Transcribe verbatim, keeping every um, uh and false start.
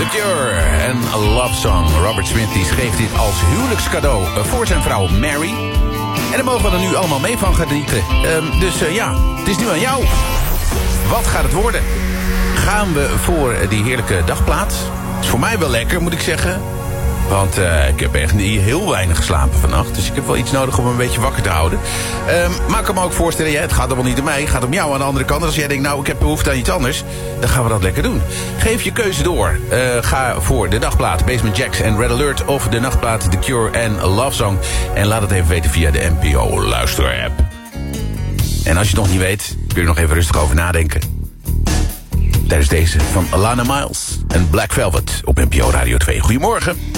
The Cure en A Love Song. Robert Smith die schreef dit als huwelijkscadeau voor zijn vrouw Mary. En daar mogen we er nu allemaal mee van genieten. Um, dus uh, ja, het is nu aan jou. Wat gaat het worden? Gaan we voor die heerlijke dagplaat? Is voor mij wel lekker, moet ik zeggen. Want uh, ik heb echt niet heel weinig geslapen vannacht. Dus ik heb wel iets nodig om me een beetje wakker te houden. Um, maar ik kan me ook voorstellen, ja, het gaat allemaal niet om mij. Het gaat om jou aan de andere kant. Als jij denkt, nou, ik heb behoefte aan iets anders, dan gaan we dat lekker doen. Geef je keuze door. Uh, ga voor de dagplaat Basement Jaxx en Red Alert. Of de nachtplaat The Cure en A Love Song. En laat het even weten via de N P O luisterapp. En als je het nog niet weet, kun je er nog even rustig over nadenken. Tijdens deze van Alana Miles en Black Velvet op N P O Radio twee. Goedemorgen.